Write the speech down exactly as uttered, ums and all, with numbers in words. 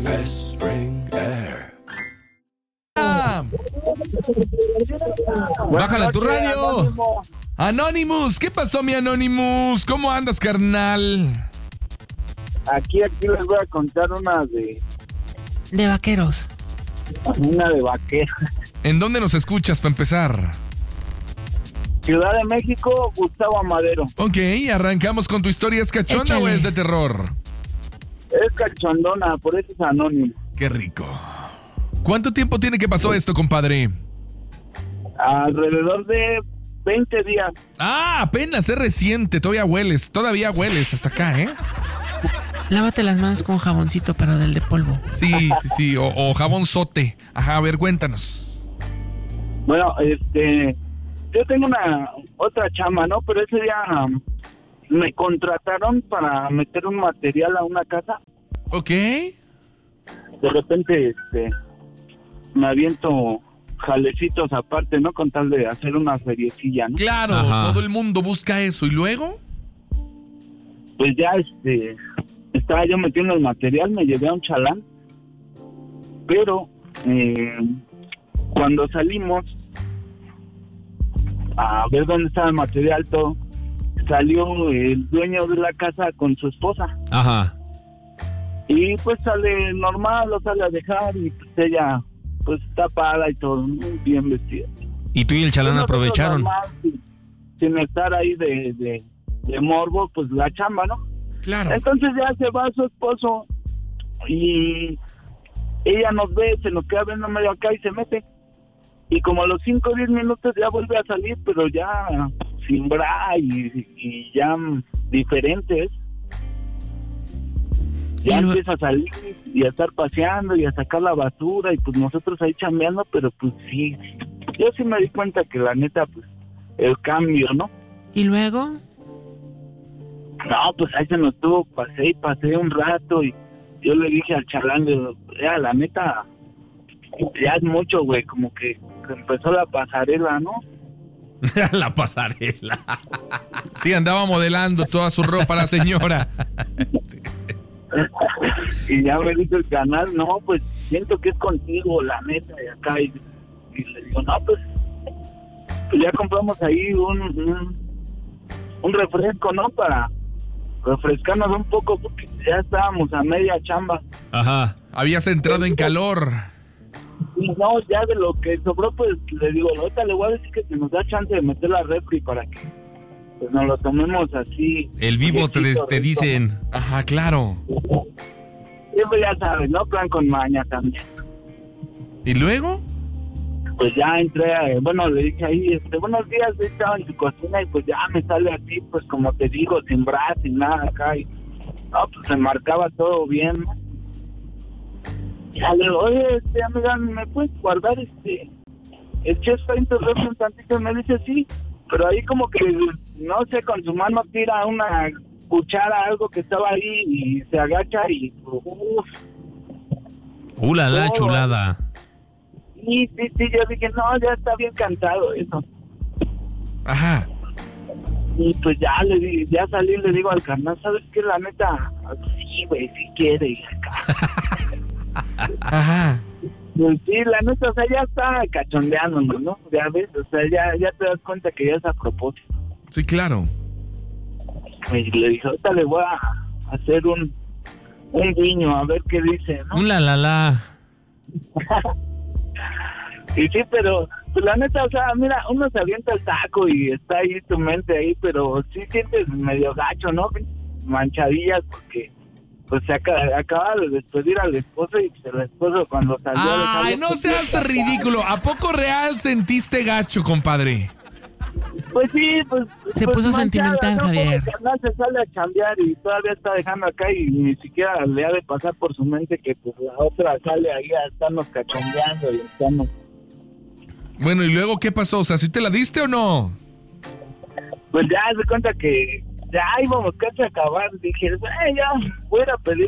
Spring Air. Bájala tu radio. Anónimo. Anonymous, ¿qué pasó, mi Anonymous? ¿Cómo andas, carnal? Aquí, aquí les voy a contar una de De vaqueros. una de vaquero. ¿En dónde nos escuchas para empezar? Ciudad de México, Gustavo Amadero. Ok, arrancamos con tu historia. ¿Es cachonda Échale. o es de terror? Es cachondona, por eso es anónimo. Qué rico. ¿Cuánto tiempo tiene que pasó esto, compadre? Alrededor de veinte días. Ah, apenas es reciente. Todavía hueles, todavía hueles hasta acá, ¿eh? Lávate las manos con jaboncito, pero del de polvo. Sí, sí, sí. O, o jabón sote. Ajá, a ver, cuéntanos. Bueno, este, yo tengo una otra chamba, ¿no? Pero ese día um, me contrataron para meter un material a una casa. Ok. De repente, este, me aviento jalecitos aparte, ¿no? Con tal de hacer una feriecilla, ¿no? Claro, Ajá. todo el mundo busca eso. ¿Y luego? Pues ya, este, estaba yo metiendo el material, me llevé a un chalán, pero eh, cuando salimos a ver dónde estaba el material, todo, salió el dueño de la casa con su esposa. Ajá. Y pues sale normal, lo sale a dejar y pues ella pues tapada y todo, muy bien vestida. Y tú y el chalán Nosotros aprovecharon. normal, sin, sin estar ahí de, de, de morbo, pues la chamba, ¿no? Claro. Entonces ya se va su esposo y ella nos ve, se nos queda viendo medio acá y se mete. Y como a los cinco o diez minutos ya vuelve a salir, pero ya sin bra y, y ya diferentes. Ya Y lo- empieza a salir y a estar paseando y a sacar la basura y pues nosotros ahí chambeando, pero pues sí, yo sí me di cuenta que la neta, pues el cambio, ¿no? ¿Y luego? No, pues ahí se nos tuvo, pasé y pasé un rato y yo le dije al chalán, le digo, ya la neta, ya es mucho, güey, como que, que empezó la pasarela, ¿no? La pasarela. Sí, andaba modelando toda su ropa la señora. Y ya me dice el canal, no, pues siento que es contigo, la neta, y acá, y, y le digo, no, pues, pues ya compramos ahí un, un, un refresco, ¿no? Para refrescarnos un poco, porque ya estábamos a media chamba. Ajá. Habías entrado en calor. Y no, ya de lo que sobró, pues le digo, ahorita le voy a decir que se nos da chance de meter la refri para que pues nos lo tomemos así. El vivo te, Directito, te rico. dicen. Ajá, claro. Siempre ya sabes, ¿no? Plan con maña también. ¿Y luego? Pues ya entré, a- bueno, le dije ahí, este, buenos días, yo estaba en su cocina y pues ya me sale así, pues como te digo, sin brazos, sin nada acá. Y, no, pues se marcaba todo bien, ¿no? Ya le digo, oye, este, amiga, ¿me puedes guardar este, el chest ahí en tu refri un tantito? Y me dice, sí, pero ahí como que, no sé, con su mano tira una cuchara, algo que estaba ahí y se agacha y, uff. Uh, la, la Todo. chulada. Sí, sí, sí, yo dije, no, ya está bien cantado eso. Ajá. Y pues ya le di, ya salí y le digo al carnal, ¿sabes qué? La neta, sí, güey, sí quiere ir acá. Ajá. Pues sí, la neta, o sea, ya está cachondeándonos, ¿no? Ya ves, o sea, ya, ya te das cuenta que ya es a propósito. Sí, claro. Y le dije, ahorita le voy a hacer un, un guiño, a ver qué dice, ¿no? Un la la la. Y sí, pero pues la neta, o sea, mira, uno se avienta el taco y está ahí tu mente ahí, pero sí sientes medio gacho, ¿no? Manchadillas porque pues se acaba, acaba de despedir al esposo y pues, el esposo cuando salió... le Ay, salió, no pues, seas ridículo. ¿A poco real sentiste gacho, compadre? Pues sí, pues... Se pues, puso manchada, sentimental, ¿no? Javier. Como el carnal se sale a chambear y todavía está dejando acá y ni siquiera le ha de pasar por su mente que pues la otra sale ahí a estarnos cachondeando y estamos... Bueno, ¿y luego qué pasó? O sea, ¿sí te la diste o no? Pues ya se cuenta que ya íbamos casi a acabar. Dije, "Eh, ya voy a ir a pedir